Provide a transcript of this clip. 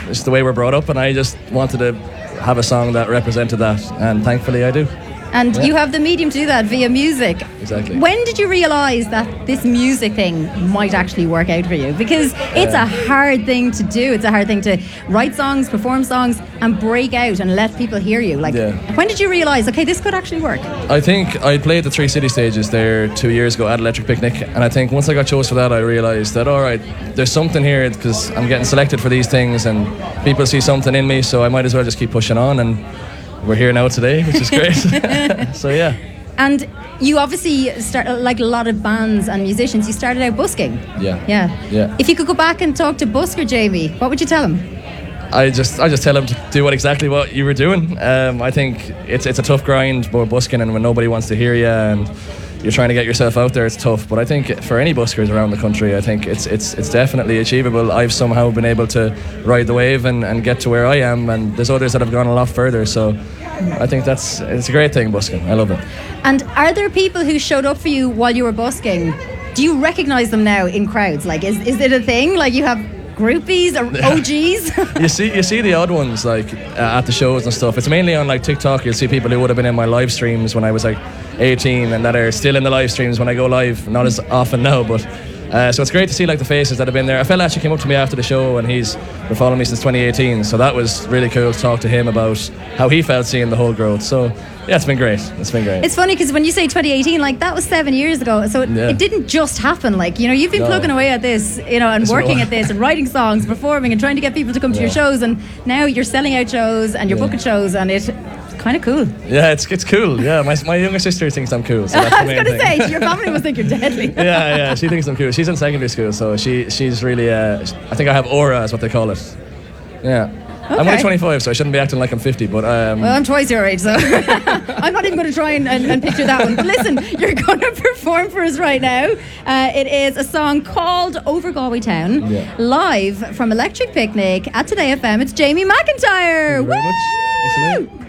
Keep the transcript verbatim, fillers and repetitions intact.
it's the way we're brought up, and I just wanted to have a song that represented that, and thankfully I do. And yeah. you have the medium to do that via music. Exactly. When did you realise that this music thing might actually work out for you? Because it's yeah. a hard thing to do. It's a hard thing to write songs, perform songs, and break out and let people hear you. Like, yeah. when did you realise, okay, this could actually work? I think I played the Three City stages there two years ago at Electric Picnic, and I think once I got chose for that, I realised that, all right, there's something here, because I'm getting selected for these things, and people see something in me, so I might as well just keep pushing on, and we're here now today, which is great. So yeah. And you obviously start, like a lot of bands and musicians, you started out busking. Yeah. Yeah. Yeah. If you could go back and talk to busker Jamie, what would you tell him? I just I just tell him to do what exactly what you were doing. Um, I think it's it's a tough grind, more busking, and when nobody wants to hear you and you're trying to get yourself out there, it's tough. But I think for any buskers around the country, I think it's it's it's definitely achievable. I've somehow been able to ride the wave and, and get to where I am, and there's others that have gone a lot further. So I think that's it's a great thing, busking. I love it. And are there people who showed up for you while you were busking? Do you recognise them now in crowds? Like, is is it a thing? Like, you have groupies or O Gs? you see you see the odd ones, like uh, at the shows and stuff. It's mainly on like TikTok. You'll see people who would have been in my live streams when I was like eighteen and that are still in the live streams when I go live. Not as often now, but uh, so it's great to see like the faces that have been there. A fella actually came up to me after the show, and he's been following me since twenty eighteen, so that was really cool to talk to him about how he felt seeing the whole growth. So yeah, it's been great. It's been great. It's funny because when you say twenty eighteen, like that was seven years ago, so it, yeah. it didn't just happen. Like, you know, you've been no. plugging away at this, you know, and it's working more. at this and writing songs, performing and trying to get people to come to yeah. your shows, and now you're selling out shows and you're yeah. booking shows, and it kind of cool. Yeah, it's it's cool. Yeah, my my younger sister thinks I'm cool. So that's I the was main going to thing. say, your family must think you're deadly. yeah, yeah, she thinks I'm cool. She's in secondary school, so she she's really. Uh, I think I have aura, is what they call it. Yeah. Okay. I'm only twenty-five, so I shouldn't be acting like I'm fifty, but um, well, I'm twice your age, so I'm not even going to try and, and, and picture that one. But listen, you're going to perform for us right now. Uh, it is a song called Over Galway Town, yeah. live from Electric Picnic at Today F M. It's Jamie McIntyre. Thank you very much. Thanks a lot.